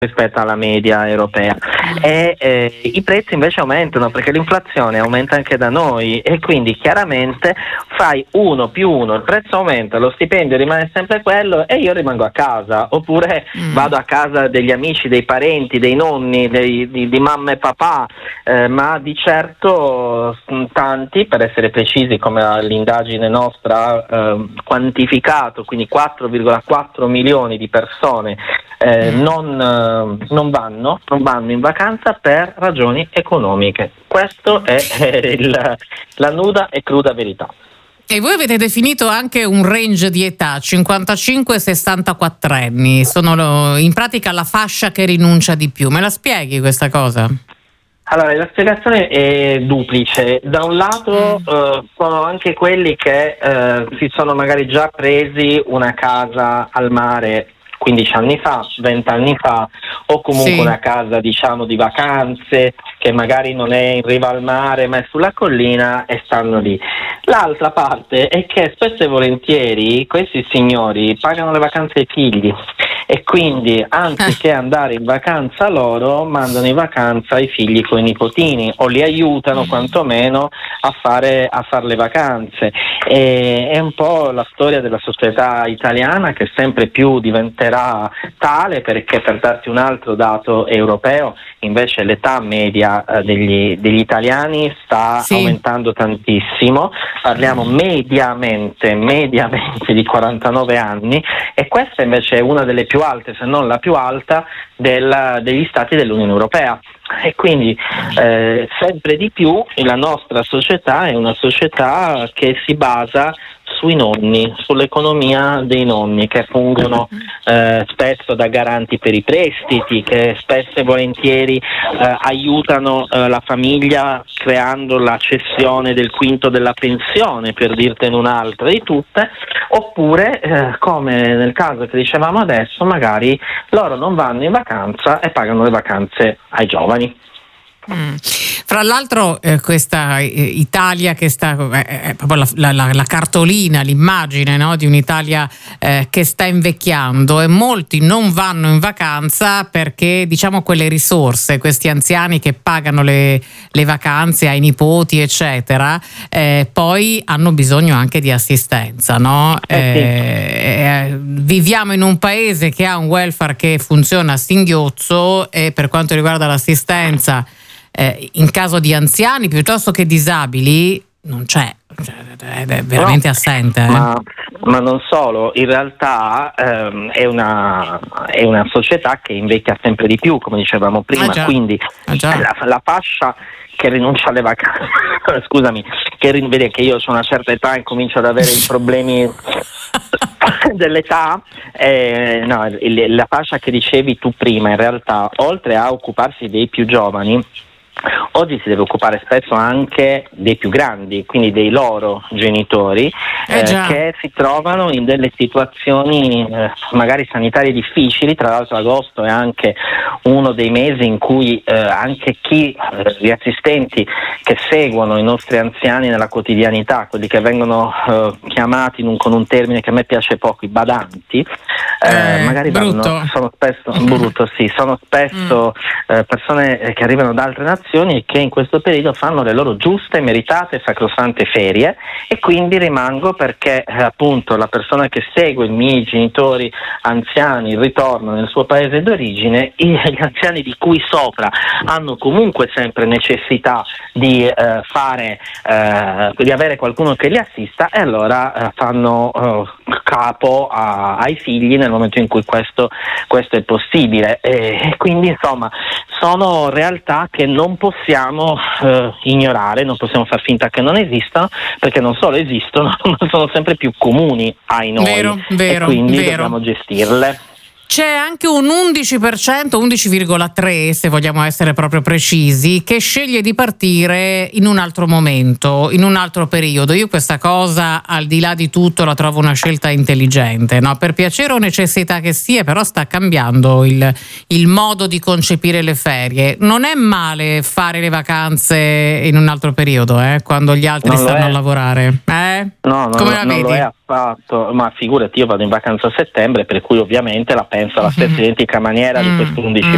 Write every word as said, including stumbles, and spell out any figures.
rispetto alla media europea, e eh, i prezzi invece aumentano perché l'inflazione aumenta anche da noi, e quindi chiaramente fai uno più uno, il prezzo aumenta, lo stipendio rimane sempre quello e io rimango a casa, oppure mm. vado a casa degli amici, dei parenti, dei nonni, dei, di, di mamma e papà, eh, ma di certo tanti, per essere precisi come l'indagine nostra eh, quantificato, quindi quattro virgola quattro milioni di persone eh, mm. non non vanno, non vanno in vacanza per ragioni economiche. Questo è eh, il, la nuda e cruda verità. E voi avete definito anche un range di età, cinquantacinque sessantaquattro anni, sono in pratica la fascia che rinuncia di più. Me la spieghi questa cosa? Allora, la spiegazione è duplice. Da un lato eh, sono anche quelli che eh, si sono magari già presi una casa al mare quindici anni fa, venti anni fa, o comunque sì. una casa diciamo di vacanze che magari non è in riva al mare ma è sulla collina e stanno lì. L'altra parte è che spesso e volentieri questi signori pagano le vacanze ai figli e quindi anziché andare in vacanza loro mandano in vacanza i figli con i nipotini o li aiutano quantomeno a fare a fare le vacanze. E è un po' la storia della società italiana che sempre più diventerà tale, perché per darti un altro dato europeo invece l'età media eh, degli, degli italiani sta sì. aumentando tantissimo, parliamo mediamente mediamente di quarantanove anni, e questa invece è una delle più alte, se non la più alta del, degli stati dell'Unione Europea. E quindi eh, sempre di più la nostra società è una società che si basa sui nonni, sull'economia dei nonni, che fungono eh, spesso da garanti per i prestiti, che spesso e volentieri eh, aiutano eh, la famiglia creando la cessione del quinto della pensione, per dirtene un'altra di tutte, oppure eh, come nel caso che dicevamo adesso, magari loro non vanno in vacanza e pagano le vacanze ai giovani. Mm. Fra l'altro eh, questa eh, Italia che sta eh, è proprio la, la, la cartolina, l'immagine, no, di un'Italia eh, che sta invecchiando, e molti non vanno in vacanza perché diciamo quelle risorse, questi anziani che pagano le, le vacanze ai nipoti eccetera, eh, poi hanno bisogno anche di assistenza, no? Eh, eh, viviamo in un paese che ha un welfare che funziona a singhiozzo, e per quanto riguarda l'assistenza Eh, in caso di anziani piuttosto che disabili non c'è, cioè, è veramente no, assente. Eh? Ma, ma non solo, in realtà ehm, è, una, è una società che invecchia sempre di più, come dicevamo prima, ah, quindi ah, la, la fascia che rinuncia alle vacanze, scusami, che vede che io ho una certa età e comincio ad avere i problemi dell'età, eh, no, la fascia che dicevi tu prima, in realtà, oltre a occuparsi dei più giovani, oggi si deve occupare spesso anche dei più grandi, quindi dei loro genitori, eh, eh, che si trovano in delle situazioni eh, magari sanitarie difficili. Tra l'altro agosto è anche uno dei mesi in cui eh, anche chi, eh, gli assistenti che seguono i nostri anziani nella quotidianità, quelli che vengono eh, chiamati in un, con un termine che a me piace poco, i badanti, eh, eh, magari vanno, sono spesso brutto, sì, sono spesso mm. eh, persone che arrivano da altre nazioni e che in questo periodo fanno le loro giuste, meritate, sacrosante ferie, e quindi rimango perché eh, appunto la persona che segue i miei genitori anziani, il ritorno nel suo paese d'origine, gli anziani di cui sopra hanno comunque sempre necessità di eh, fare eh, di avere qualcuno che li assista, e allora eh, fanno eh, capo a, ai figli nel momento in cui questo, questo è possibile, e, e quindi insomma sono realtà che non possiamo eh, ignorare, non possiamo far finta che non esistano, perché non solo esistono, ma sono sempre più comuni ai noi, vero, vero, e quindi vero. dobbiamo gestirle. C'è anche un undici per cento, undici virgola tre se vogliamo essere proprio precisi, che sceglie di partire in un altro momento, in un altro periodo. Io questa cosa, al di là di tutto, la trovo una scelta intelligente, no? Per piacere o necessità che sia, però sta cambiando il, il modo di concepire le ferie. Non è male fare le vacanze in un altro periodo, eh? Quando gli altri non stanno a lavorare. Eh? No, no, Come no, la non vedi? lo è affatto, ma figurati, io vado in vacanza a settembre, per cui ovviamente la penso alla stessa identica maniera mm, di questo undici